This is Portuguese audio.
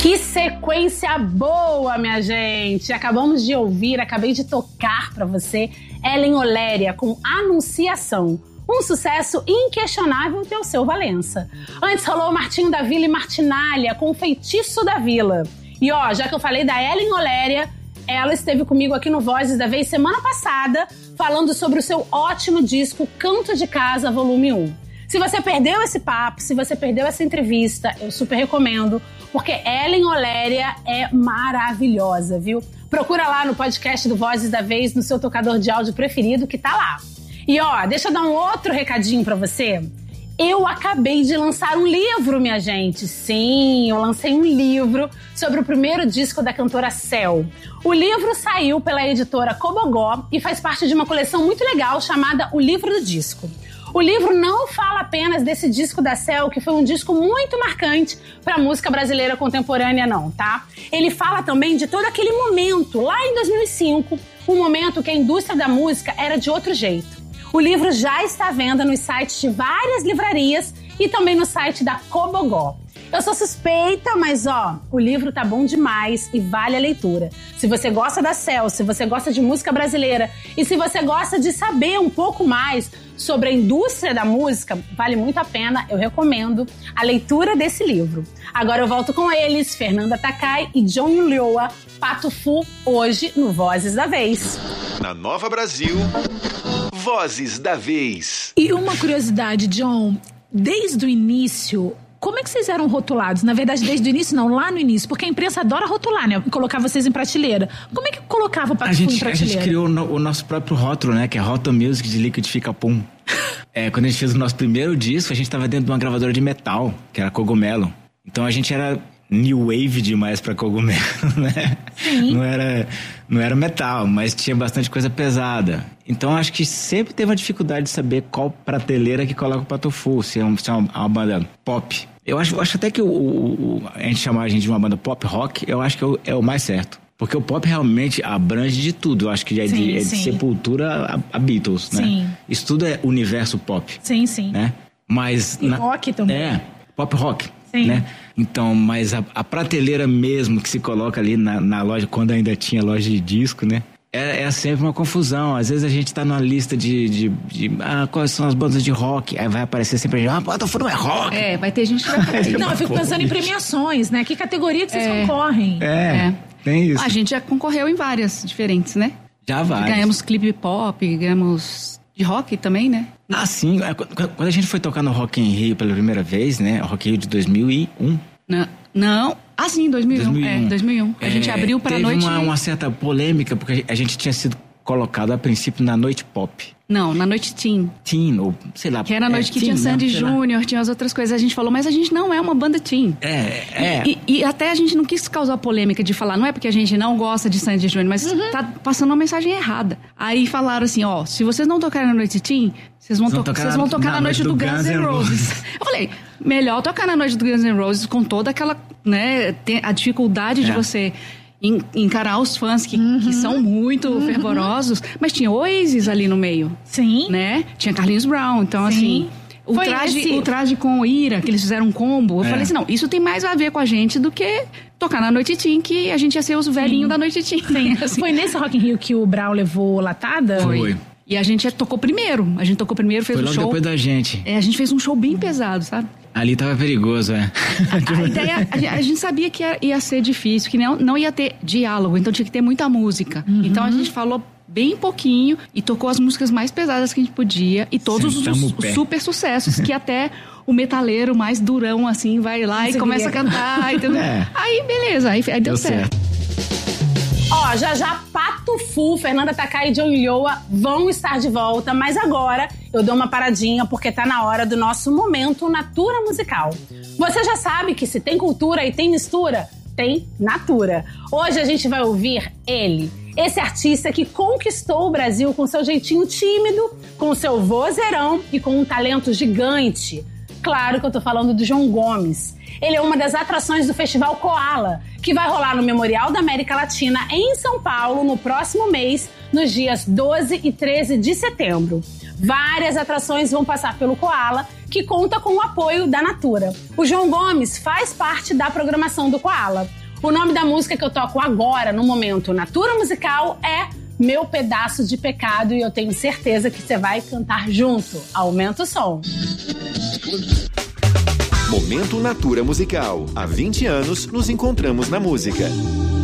Que sequência boa, minha gente! Acabei de tocar pra você Ellen Oléria com Anunciação. Um sucesso inquestionável de Alceu Valença. Antes rolou Martinho da Vila e Martinália com Feitiço da Vila. E ó, já que eu falei da Ellen Oléria, ela esteve comigo aqui no Vozes da Vez semana passada, falando sobre o seu ótimo disco Canto de Casa, volume 1. Se você perdeu esse papo, se você perdeu essa entrevista, eu super recomendo, porque Ellen Oléria é maravilhosa, viu? Procura lá no podcast do Vozes da Vez, no seu tocador de áudio preferido, que tá lá. E ó, deixa eu dar um outro recadinho pra você. Eu acabei de lançar um livro, minha gente. Sim, eu lancei um livro sobre o primeiro disco da cantora Céu. O livro saiu pela editora Cobogó e faz parte de uma coleção muito legal chamada O Livro do Disco. O livro não fala apenas desse disco da Céu, que foi um disco muito marcante para a música brasileira contemporânea, não, tá? Ele fala também de todo aquele momento, lá em 2005, um momento que a indústria da música era de outro jeito. O livro já está à venda nos sites de várias livrarias e também no site da Cobogó. Eu sou suspeita, mas ó, o livro tá bom demais e vale a leitura. Se você gosta da Céu, se você gosta de música brasileira e se você gosta de saber um pouco mais sobre a indústria da música, vale muito a pena, eu recomendo a leitura desse livro. Agora eu volto com eles, Fernanda Takai e John Ulloa, Pato Fu, hoje no Vozes da Vez. Na Nova Brasil, Vozes da Vez. E uma curiosidade, John, desde o início, como é que vocês eram rotulados? Na verdade, desde o início, não, lá no início, porque a imprensa adora rotular, né? Colocar vocês em prateleira. Como é que colocava o Pato Fu em prateleira? A gente criou o nosso próprio rótulo, né? Que é Rota Music de Liquidifica Pum. Quando a gente fez o nosso primeiro disco, a gente tava dentro de uma gravadora de metal, que era Cogumelo. Então a gente era new wave demais pra Cogumelo, né? Sim. Não era metal, mas tinha bastante coisa pesada. Então acho que sempre teve uma dificuldade de saber qual prateleira que coloca o Pato Fu, se é uma banda pop. Eu acho até que a gente chamar a gente de uma banda pop rock, eu acho que é o mais certo. Porque o pop realmente abrange de tudo. Eu acho que é de Sepultura a Beatles, né? Sim. Isso tudo é universo pop. Sim, sim. Né? Mas rock também. Pop rock. Sim. Né? Então, mas a prateleira mesmo que se coloca ali na loja, quando ainda tinha loja de disco, né? É sempre uma confusão. Às vezes a gente tá numa lista de quais são as bandas de rock. Aí vai aparecer sempre a gente, Pato Fu não é rock. Vai ter gente que vai aparecer. Não, eu fico pensando em premiações, né? Que categoria que vocês concorrem? Tem isso. A gente já concorreu em várias diferentes, né? Já várias. Ganhamos clipe pop, ganhamos de rock também, né? Ah, sim. Quando a gente foi tocar no Rock in Rio pela primeira vez, né? O Rock in Rio de 2001. Não. Ah, sim, 2001. 2001. A gente abriu pra noite... Teve uma certa polêmica, porque a gente tinha sido colocado a princípio na noite pop. Não, na noite teen. Teen, ou sei lá. Que era a noite que tinha Sandy Júnior, tinha as outras coisas. A gente falou, mas a gente não é uma banda teen. E até a gente não quis causar polêmica de falar, não é porque a gente não gosta de Sandy Júnior, mas tá passando uma mensagem errada. Aí falaram assim, ó, se vocês não tocarem na noite teen, vocês vão tocar na noite do Guns N' Roses. Eu falei, melhor tocar na noite do Guns N' Roses com toda aquela, né, a dificuldade de você encarar os fãs que são muito fervorosos, mas tinha Oasis ali no meio. Sim. Né? Tinha Carlinhos Brown, então assim... O traje com Ira, que eles fizeram um combo, eu falei assim, não, isso tem mais a ver com a gente do que tocar na Noite Teen, que a gente ia ser os velhinhos da Noite Teen. Sim. Assim. Foi nesse Rock in Rio que o Brown levou latada? Foi. E a gente tocou primeiro. Fez um show... Foi logo depois da gente. A gente fez um show bem pesado, sabe? Ali tava perigoso, A ideia, a gente sabia que ia ser difícil, que não ia ter diálogo, então tinha que ter muita música. Então a gente falou bem pouquinho e tocou as músicas mais pesadas que a gente podia e todos os super sucessos que até o metaleiro mais durão assim vai lá e começa a cantar, entendeu? Aí beleza, aí deu certo. Ó, já Pato Fu, Fernanda Takai e John Ulloa vão estar de volta, mas agora eu dou uma paradinha porque tá na hora do nosso momento Natura Musical. Você já sabe que se tem cultura e tem mistura, tem Natura. Hoje a gente vai ouvir ele, esse artista que conquistou o Brasil com seu jeitinho tímido, com seu vozeirão e com um talento gigante. Claro que eu tô falando do João Gomes. Ele é uma das atrações do Festival Koala, que vai rolar no Memorial da América Latina em São Paulo no próximo mês, nos dias 12 e 13 de setembro. Várias atrações vão passar pelo Koala, que conta com o apoio da Natura. O João Gomes faz parte da programação do Koala. O nome da música que eu toco agora, no momento Natura Musical, é Meu Pedaço de Pecado, e eu tenho certeza que você vai cantar junto. Aumenta o som. Momento Natura Musical. Há 20 anos nos encontramos na música.